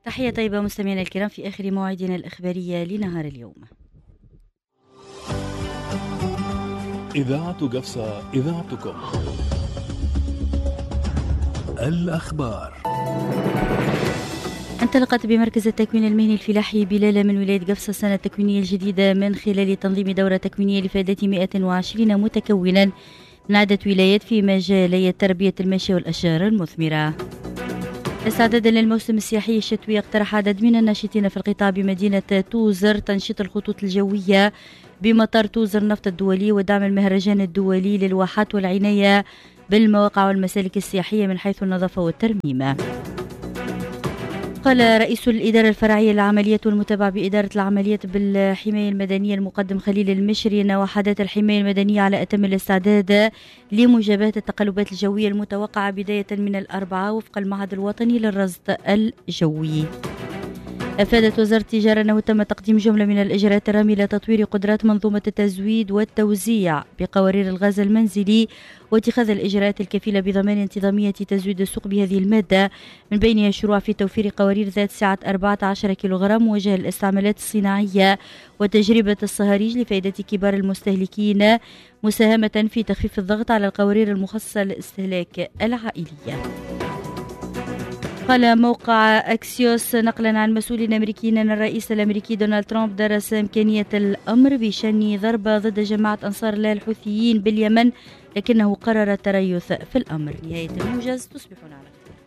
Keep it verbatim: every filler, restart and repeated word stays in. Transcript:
تحية طيبة مستمعينا الكرام في آخر موعدنا الإخبارية لنهار اليوم. إذاعة قفصة، إذاعتكم. الأخبار. انطلقت بمركز التكوين المهني الفلاحي بلالة من ولاية قفصة السنة التكوينية الجديدة من خلال تنظيم دورة تكوينية لفائدة مئة وعشرين متكونا من عدة ولايات في مجالي التربية الماشية والأشجار المثمرة. استعدادا للموسم السياحي الشتوي، اقترح عدد من الناشطين في القطاع بمدينة توزر تنشيط الخطوط الجوية بمطار توزر نفط الدولي ودعم المهرجان الدولي للواحات والعناية بالمواقع والمسالك السياحية من حيث النظافة والترميم. قال رئيس الإدارة الفرعية للعمليات والمتابعة بإدارة العمليات بالحماية المدنية المقدم خليل المشري أن وحدات الحماية المدنية على أتم الاستعداد لمجابهة التقلبات الجوية المتوقعة بداية من الأربعاء وفق المعهد الوطني للرصد الجوي. أفادت وزارة التجارة أنه تم تقديم جملة من الإجراءات الرامية لتطوير قدرات منظومة التزويد والتوزيع بقوارير الغاز المنزلي واتخاذ الإجراءات الكفيلة بضمان انتظامية تزويد السوق بهذه المادة، من بينها الشروع في توفير قوارير ذات سعة أربعة عشر كيلوغرام موجهة للاستعمالات الصناعية وتجربة الصهاريج لفائدة كبار المستهلكين، مساهمة في تخفيف الضغط على القوارير المخصصة للاستهلاك العائلية. قال موقع أكسيوس نقلا عن مسؤولين أمريكيين أن الرئيس الأمريكي دونالد ترامب درس إمكانية الأمر بشن ضربة ضد جماعة أنصار الله الحوثيين باليمن، لكنه قرر التريث في الأمر. نهاية الموجز، تصبحون على خير.